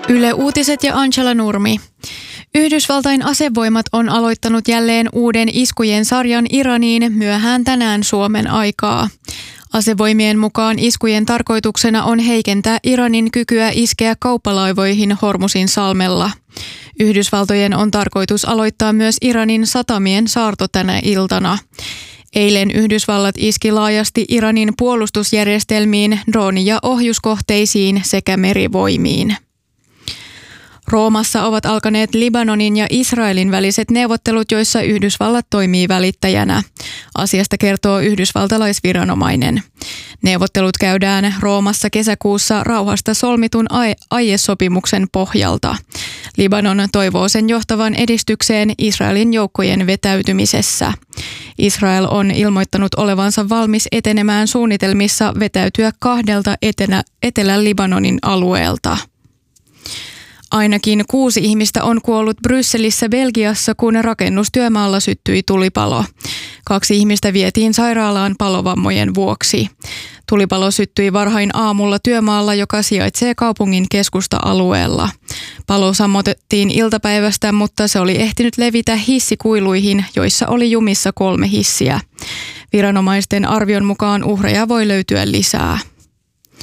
Yle Uutiset ja Angela Nurmi. Yhdysvaltain asevoimat on aloittanut jälleen uuden iskujen sarjan Iraniin myöhään tänään Suomen aikaa. Asevoimien mukaan iskujen tarkoituksena on heikentää Iranin kykyä iskeä kauppalaivoihin Hormuzin salmella. Yhdysvaltojen on tarkoitus aloittaa myös Iranin satamien saarto tänä iltana. Eilen Yhdysvallat iski laajasti Iranin puolustusjärjestelmiin, drooni- ja ohjuskohteisiin sekä merivoimiin. Roomassa ovat alkaneet Libanonin ja Israelin väliset neuvottelut, joissa Yhdysvallat toimii välittäjänä. Asiasta kertoo yhdysvaltalaisviranomainen. Neuvottelut käydään Roomassa kesäkuussa rauhasta solmitun aiesopimuksen pohjalta. Libanon toivoo sen johtavan edistykseen Israelin joukkojen vetäytymisessä. Israel on ilmoittanut olevansa valmis etenemään suunnitelmissa vetäytyä 2 Etelä-Libanonin alueelta. Ainakin 6 ihmistä on kuollut Brysselissä Belgiassa, kun rakennustyömaalla syttyi tulipalo. 2 ihmistä vietiin sairaalaan palovammojen vuoksi. Tulipalo syttyi varhain aamulla työmaalla, joka sijaitsee kaupungin keskusta-alueella. Palo sammutettiin iltapäivästä, mutta se oli ehtinyt levitä hissikuiluihin, joissa oli jumissa 3 hissiä. Viranomaisten arvion mukaan uhreja voi löytyä lisää.